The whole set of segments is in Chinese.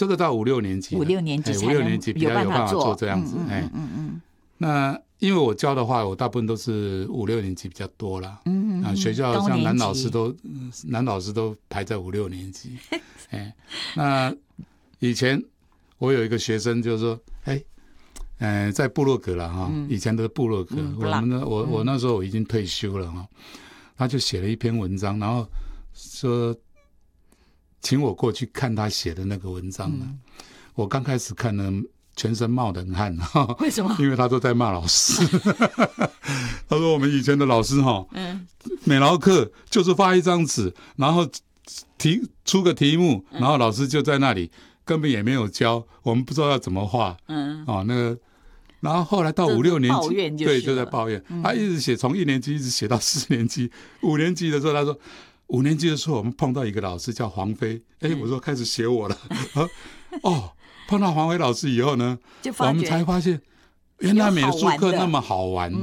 这个到5、6年级， 5、6年级才能比较有办法做这样子。那因为我教的话，我大部分都是5、6年级比较多啦。学校像男老师都排在5、6年级。那以前我有一个学生就是说，在部落格了哈，以前的部落格，我那时候我已经退休了哈，他就写了一篇文章，然后说请我过去看他写的那个文章呢。我刚开始看呢，全身冒冷汗。 为什么？ 因为他都在骂老师。他说我们以前的老师美劳课就是发一张纸，然后出个题目，然后老师就在那里根本也没有教，我们不知道要怎么画。然后后来到5、6年级，对，就在抱怨。他一直写，从1年级一直写到4年级。5年级的时候，他说5年级的时候我们碰到一个老师叫黄飞。我说开始写我了。碰到黄飞老师以后呢，我们才发现原来美术课那么好玩。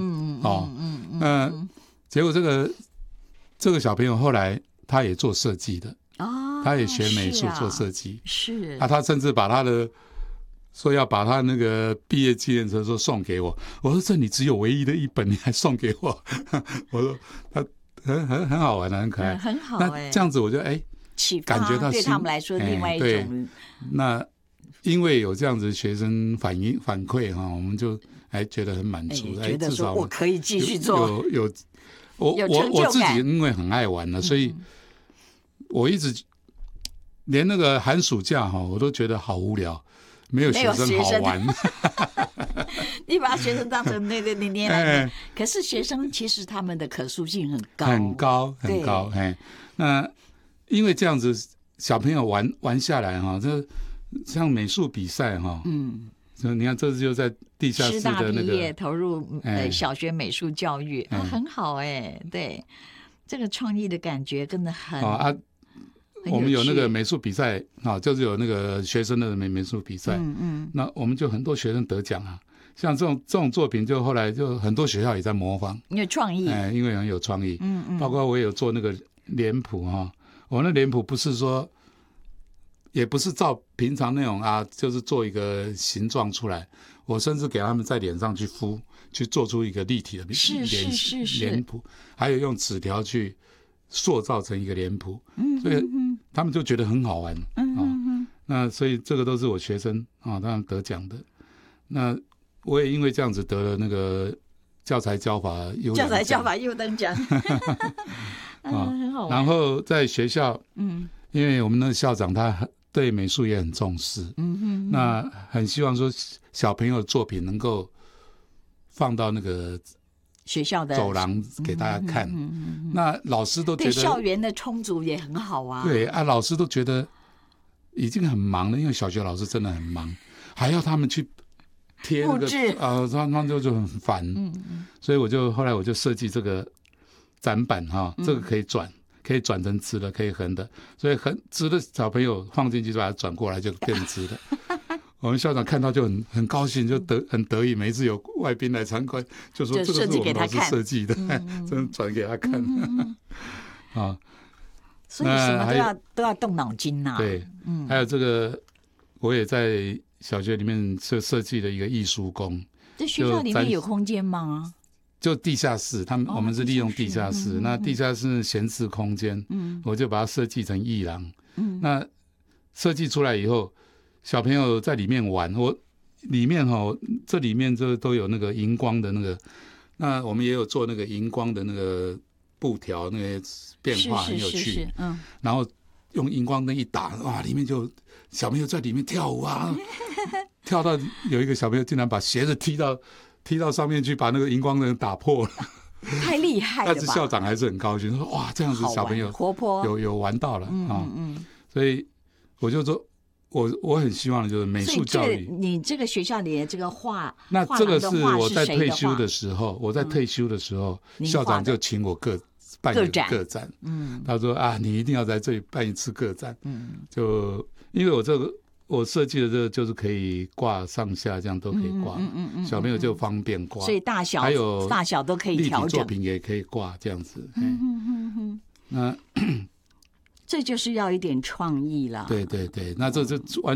结果这个小朋友后来他也做设计的。他也学美术做设计。 是他甚至把他的说要把他那个毕业纪念册说送给我。我说这你只有唯一的一本，你还送给我？我说他很好玩的，很可爱， 很好。 那这样子我就感觉到对他们来说另外一种。 那因为有这样子学生反馈我们就觉得很满足。 觉得说我可以继续做。 我自己因为很爱玩了，所以我一直连那个寒暑假我都觉得好无聊，没有学生好玩。 你把学生当成那个你来，可是学生其实他们的可塑性很高。那因为这样子小朋友玩下来这像美术比赛你看这就在地下室的那个师大毕业投入小学美术教育。很好。对，这个创意的感觉真的很我们有那个美术比赛就是有那个学生的美术比赛。那我们就很多学生得奖啊。像这种作品，就后来就很多学校也在模仿， 因为创意。 因为很有创意。包括我也有做那个脸谱我那脸谱不是说，也不是照平常那种就是做一个形状出来，我甚至给他们在脸上去敷，去做出一个立体的脸谱，还有用纸条去塑造成一个脸谱。所以他们就觉得很好玩。那所以这个都是我学生他们得奖的。那我也因为这样子得了那个教材教法优等奖。很好玩。然后在学校，因为我们那个校长他对美术也很重视。那很希望说小朋友的作品能够放到那个学校的走廊给大家看。那老师都觉得对校园的充足也很好啊。 对老师都觉得已经很忙了，因为小学老师真的很忙，还要他们去贴那个他们就很烦。所以后来我就设计这个展板这个可以转成直的，可以横的，所以直的小朋友放进去就把它转过来就变直的。我们校长看到就很高兴，就很得意。每一次有外宾来参观，就说这个是我们老师设计的，真的转给他看。 所以什么都要动脑筋呐。 对，还有这个我也在小学里面设计了一个艺术宫。 这学校里面有空间吗？ 就地下室，我们是利用地下室。那地下室闲置空间，我就把它设计成艺廊。那设计出来以后，小朋友在里面玩，里面这里面就都有那个荧光的那个，那我们也有做那个荧光的那个布条，那个变化很有趣。然后用荧光灯一打，哇，里面就小朋友在里面跳舞跳到有一个小朋友竟然把鞋子踢到上面去，把那个荧光灯打破了。 太厉害了吧！ 但是校长还是很高兴，说哇，这样子小朋友活泼， 有玩到了。所以我就说，我很希望就是美术教育。 你这个学校里的这个画， 那这个是我在退休的时候，校长就请我办一个个展。他说你一定要在这里办一次个展。就因为我设计的这个就是可以挂上下，这样都可以挂。小朋友就方便挂， 所以大小都可以调整， 立体作品也可以挂这样子。那这就是要一点创意了。 对，那这完